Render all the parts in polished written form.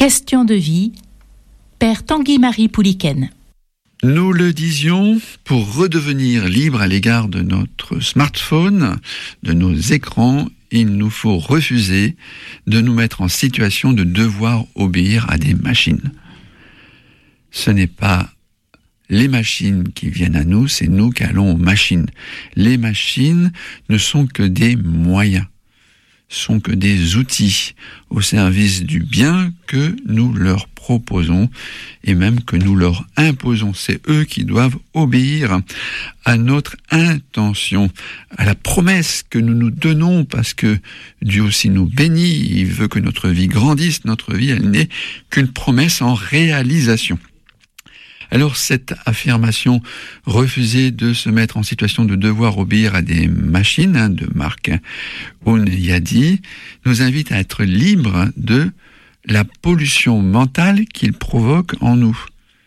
Question de vie, Père Tanguy-Marie Pouliken. Nous le disions, pour redevenir libre à l'égard de notre smartphone, de nos écrans, il nous faut refuser de nous mettre en situation de devoir obéir à des machines. Ce n'est pas les machines qui viennent à nous, c'est nous qui allons aux machines. Les machines ne sont que des moyens, sont que des outils au service du bien que nous leur proposons et même que nous leur imposons. C'est eux qui doivent obéir à notre intention, à la promesse que nous nous donnons, parce que Dieu aussi nous bénit, il veut que notre vie grandisse, notre vie, elle n'est qu'une promesse en réalisation. Alors cette affirmation, refuser de se mettre en situation de devoir obéir à des machines, de Marc Oun-Yadi, nous invite à être libres de la pollution mentale qu'il provoque en nous.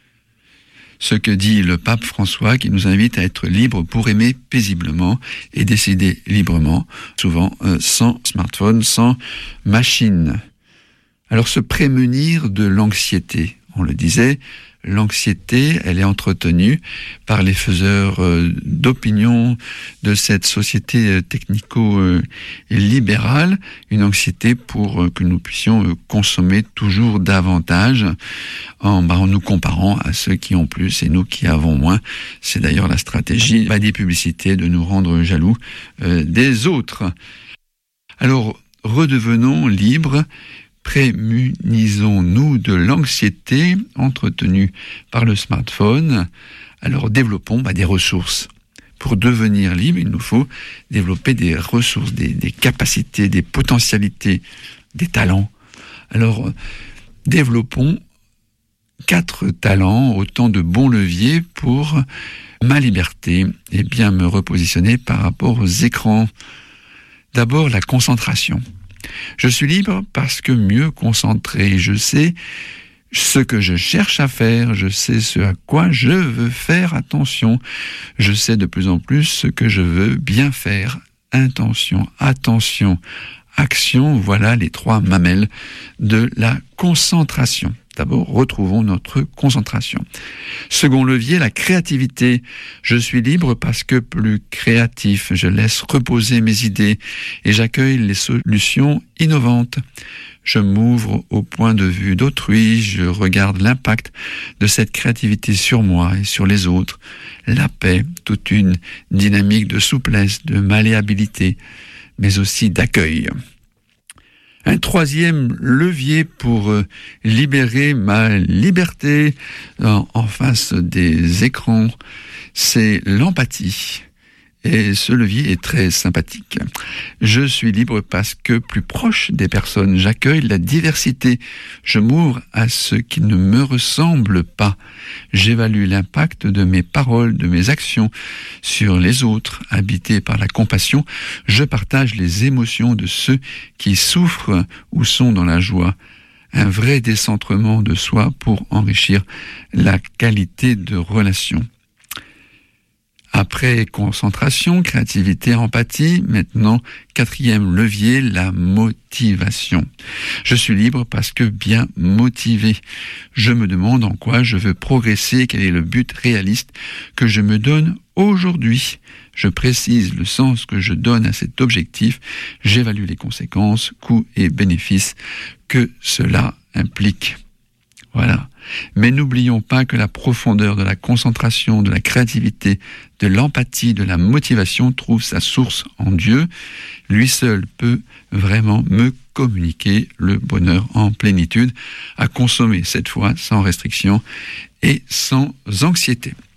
Ce que dit le pape François, qui nous invite à être libres pour aimer paisiblement et décider librement, souvent sans smartphone, sans machine. Alors se prémunir de l'anxiété, on le disait, l'anxiété, elle est entretenue par les faiseurs d'opinion de cette société technico-libérale, une anxiété pour que nous puissions consommer toujours davantage en nous comparant à ceux qui ont plus et nous qui avons moins. C'est d'ailleurs la stratégie des publicités de nous rendre jaloux des autres. Alors, redevenons libres. Prémunisons-nous de l'anxiété entretenue par le smartphone. Alors développons des ressources. Pour devenir libre, il nous faut développer des ressources, des capacités, des potentialités, des talents. Alors développons 4 talents, autant de bons leviers pour ma liberté et bien me repositionner par rapport aux écrans. D'abord la concentration. Je suis libre parce que mieux concentré, je sais ce que je cherche à faire, je sais ce à quoi je veux faire attention, je sais de plus en plus ce que je veux bien faire. Intention, attention, action, voilà les 3 mamelles de la concentration. D'abord, retrouvons notre concentration. Second levier, la créativité. Je suis libre parce que plus créatif, je laisse reposer mes idées et j'accueille les solutions innovantes. Je m'ouvre au point de vue d'autrui, je regarde l'impact de cette créativité sur moi et sur les autres. La paix, toute une dynamique de souplesse, de malléabilité, mais aussi d'accueil. Un 3e levier pour libérer ma liberté en face des écrans, c'est l'empathie. Et ce levier est très sympathique. Je suis libre parce que plus proche des personnes, j'accueille la diversité. Je m'ouvre à ce qui ne me ressemble pas. J'évalue l'impact de mes paroles, de mes actions sur les autres. Habité par la compassion, je partage les émotions de ceux qui souffrent ou sont dans la joie. Un vrai décentrement de soi pour enrichir la qualité de relation. Après concentration, créativité, empathie, maintenant 4e levier, la motivation. Je suis libre parce que bien motivé. Je me demande en quoi je veux progresser, quel est le but réaliste que je me donne aujourd'hui. Je précise le sens que je donne à cet objectif. J'évalue les conséquences, coûts et bénéfices que cela implique. Voilà. Mais n'oublions pas que la profondeur de la concentration, de la créativité, de l'empathie, de la motivation trouve sa source en Dieu. Lui seul peut vraiment me communiquer le bonheur en plénitude, à consommer cette fois sans restriction et sans anxiété.